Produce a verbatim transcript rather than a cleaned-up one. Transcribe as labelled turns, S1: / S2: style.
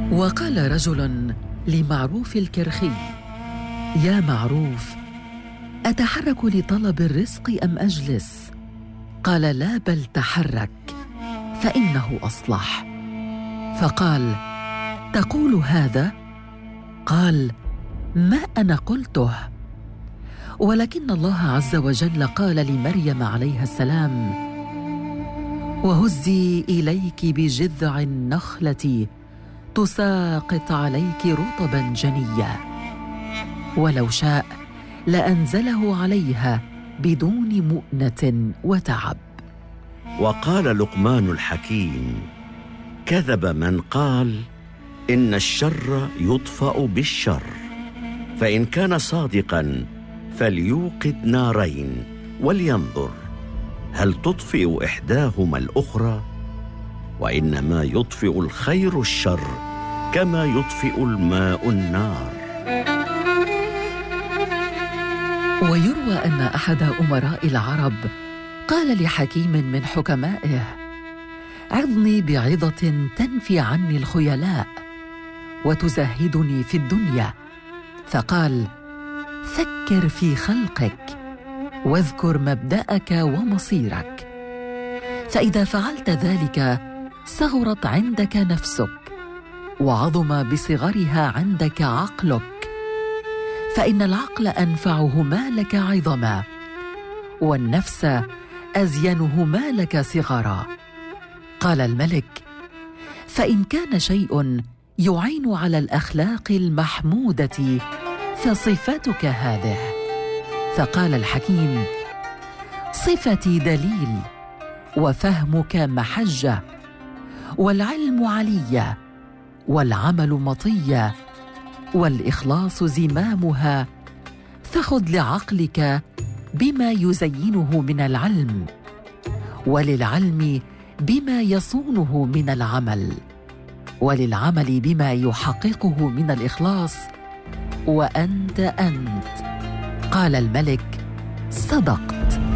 S1: وقال رجل لمعروف الكرخي: يا معروف، أتحرك لطلب الرزق أم أجلس؟ قال: لا، بل تحرك فإنه أصلح. فقال: تقول هذا؟ قال: ما أنا قلته، ولكن الله عز وجل قال لمريم عليها السلام: وهزي إليك بجذع النخلة تساقط عليك رطبا جنيا، ولو شاء لأنزله عليها بدون مؤنة وتعب.
S2: وقال لقمان الحكيم: كذب من قال إن الشر يطفأ بالشر، فإن كان صادقا فليوقد نارين ولينظر هل تطفئ إحداهما الأخرى، وإنما يطفئ الخير الشر كما يطفئ الماء النار.
S1: ويروى أن أحد أمراء العرب قال لحكيم من حكمائه: عظني بعظة تنفي عني الخيلاء وتزهدني في الدنيا. فقال: فكر في خلقك واذكر مبدأك ومصيرك، فإذا فعلت ذلك صغرت عندك نفسك، وعظم بصغرها عندك عقلك، فإن العقل أنفعهما لك عظما، والنفس أزينهما لك صغرا. قال الملك: فإن كان شيء يعين على الأخلاق المحمودة فصفتك هذه. فقال الحكيم: صفتي دليل، وفهمك محجة، والعلم علية، والعمل مطية، والإخلاص زمامها، فخذ لعقلك بما يزينه من العلم، وللعلم بما يصونه من العمل، وللعمل بما يحققه من الإخلاص، وأنت أنت. قال الملك: صدقت.